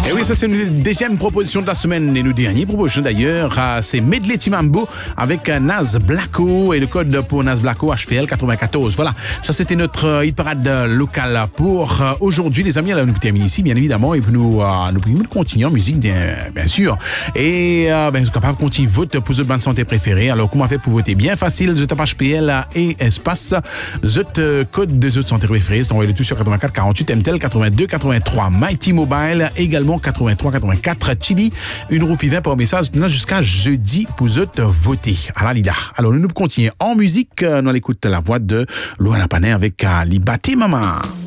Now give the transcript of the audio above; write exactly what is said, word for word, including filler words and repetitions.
Et oui, ça c'est une deuxième proposition de la semaine et nous dernière proposition d'ailleurs, c'est Medley Timambo avec Nas Blacko et le code pour Nas Blacko H P L quatre-vingt-quatorze. Voilà, ça c'était notre hit parade locale pour aujourd'hui les amis. Alors nous terminons ici bien évidemment et puis nous nous nous continuons en musique bien, bien sûr et euh, ben capable continuer vote pour votre bande santé préférée. Alors comment faire pour voter? Bien facile, je tape H P L et espace votre code de votre santé préférée, c'est envoyé le tout sur quatre-vingt-quatre quarante-huit M T L quatre-vingt-deux quatre-vingt-trois Mighty Mobile également quatre-vingt-trois quatre-vingt-quatre Chili, une roupie vingt par message jusqu'à jeudi pour autres voter. À la Alors nous nous continuons en musique, nous l'écoute la voix de Luana Panet avec Libati Mama.